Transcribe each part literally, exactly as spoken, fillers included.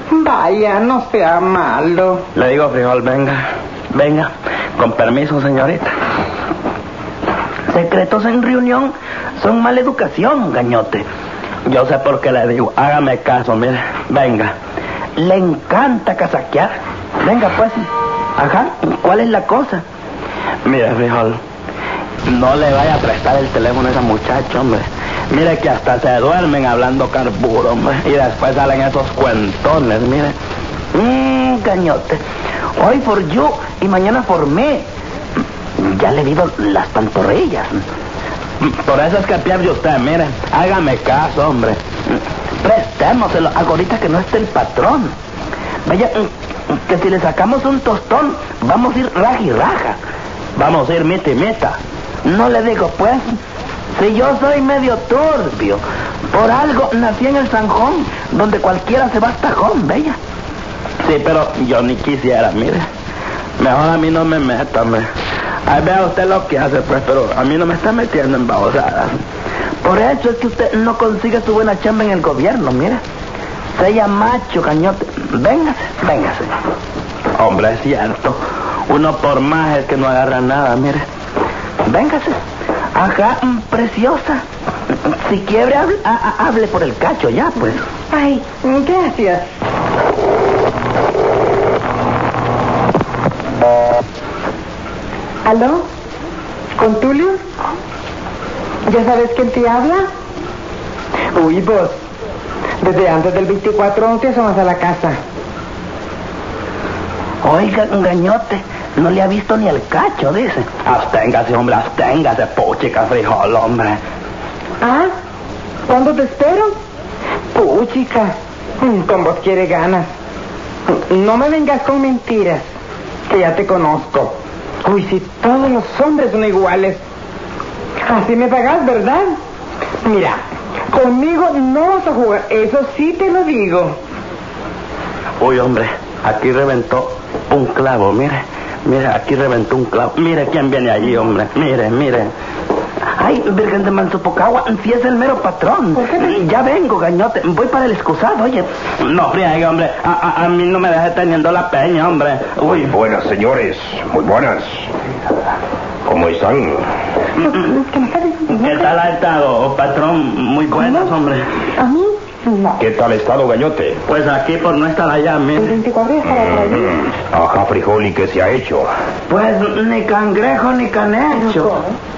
Vaya, no sea malo. Le digo, frijol, venga, venga, con permiso, señorita. Secretos en reunión son mala educación, gañote. Yo sé por qué le digo, hágame caso, mire, venga. Le encanta casaquear. Venga, pues, ajá, ¿cuál es la cosa? Mire, frijol, no le vaya a prestar el teléfono a esa muchacha, hombre. Mire que hasta se duermen hablando carburo, hombre. Y después salen esos cuentones, mire. Mmm, gañote. Hoy for you y mañana for me. Ya le he visto las pantorrillas. Por eso es que pierde usted, mire. Hágame caso, hombre. Prestémoselo ahorita que no esté el patrón. Vaya, que si le sacamos un tostón, vamos a ir raja y raja. Vamos a ir mita y mita. No le digo, pues, si yo soy medio turbio, por algo nací en el Sanjón, donde cualquiera se va hasta tajón, bella. Sí, pero yo ni quisiera, mire. Mejor a mí no me meta, hombre. Ahí vea usted lo que hace, pues, pero a mí no me está metiendo en babosadas. Por eso es que usted no consigue su buena chamba en el gobierno, mire. Sea macho, cañote. Véngase, véngase. Hombre, es cierto. Uno por más es que no agarra nada, mire. Véngase. Ajá, preciosa. Si quiere, hable, a, a, hable por el cacho ya, pues. Ay, gracias. ¿Aló? ¿Con Tulio? ¿Ya sabes quién te habla? Uy, vos. Desde antes del veinticuatro te asomas a la casa. Oiga, gañote, no le ha visto ni el cacho, dice. Absténgase, hombre, absténgase, puchica, frijol, hombre. ¿Ah? ¿Cuándo te espero? Puchica, con vos quiere ganas. No me vengas con mentiras, que ya te conozco. Uy, si todos los hombres son iguales. Así me pagás, ¿verdad? Mira, conmigo no vas a jugar, eso sí te lo digo. Uy, hombre, aquí reventó un clavo, mire. Mire, aquí reventó un clavo. Mire quién viene allí, hombre. Mire, mire. Ay, Virgen de Mansopocagua, si es el mero patrón. ¿Por qué te... Ya vengo, gañote. Voy para el excusado, oye. No, friegue, hombre. A, a, a mí no me deje teniendo la peña, hombre. Muy buenas, señores. Muy buenas. ¿Cómo están? ¿Qué tal ha estado, patrón? Muy buenas, hombre. ¿A mí? No. ¿Qué tal ha estado, gañote? Pues aquí por no estar allá, El mire. veinticuatro ya estaba por allí. Mm, ajá, frijol, ¿y qué se ha hecho? Pues ni cangrejo ni canecho.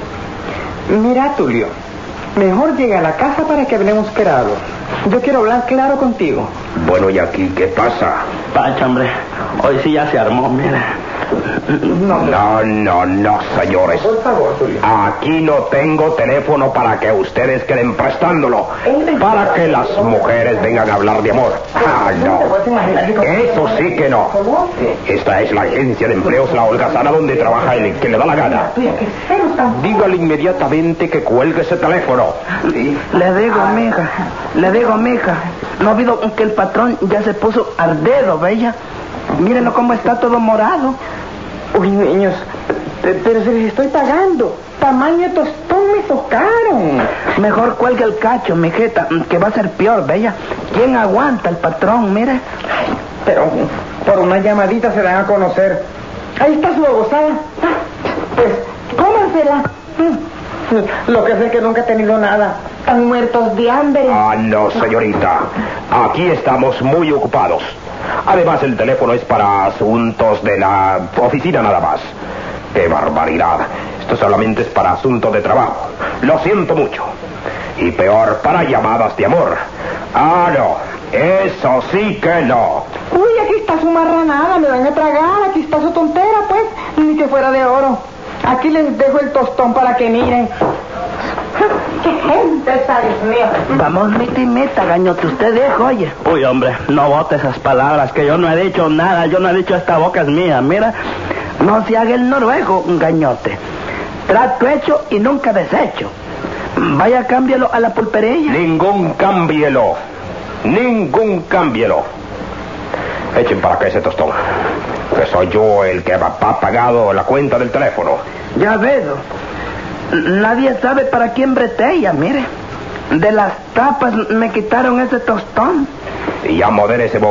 Mira, Tulio, mejor llega a la casa para que hablemos claro. Yo quiero hablar claro contigo. Bueno, ¿y aquí qué pasa? Pacha, hombre, hoy sí ya se armó, mire. No, No, no, no, señores. por favor, Tulio. Aquí no tengo teléfono para que ustedes queden prestándolo. Para que las mujeres vengan a hablar de amor. Ah, no. Eso sí que no. Esta es la agencia de empleos La Holgazana, donde trabaja el que le da la gana. Dígale inmediatamente que cuelgue ese teléfono. Le digo, mija, le digo, mija, no ha habido que el patrón ya se puso ardedo, bella. Mírenlo cómo está todo morado. Uy, niños, pero se les estoy pagando. Tamaño tostón me tocaron. Mejor cuelgue el cacho, mijita, que va a ser peor, bella. ¿Quién aguanta el patrón, mire? Ay, pero por una llamadita se dan a conocer. Ahí está su babosada. Pues, cómansela. Lo que sé es que nunca he tenido nada. Están muertos de hambre. Ah, no, señorita. Aquí estamos muy ocupados. Además, el teléfono es para asuntos de la oficina nada más. ¡Qué barbaridad! Esto solamente es para asuntos de trabajo. Lo siento mucho. Y peor, para llamadas de amor. Ah, no. Eso sí que no. Uy, aquí está su marranada. Me van a tragar. Aquí está su tontera, pues. Ni que fuera de oro. Aquí les dejo el tostón para que miren. ¡Qué gente esa, Dios mío! Vamos, mita y mita, gañote, usted deja, oye. Uy, hombre, no bote esas palabras, que yo no he dicho nada, yo no he dicho esta boca es mía, mira. No se haga el noruego, gañote. Trato hecho y nunca deshecho. Vaya, cámbialo a la pulpería. Ningún cámbielo. Ningún cámbielo. Echen para acá ese tostón. Que soy yo el que ha pagado la cuenta del teléfono. Ya veo. Nadie sabe para quién bretella, mire. De las tapas me quitaron ese tostón. Y ya modere ese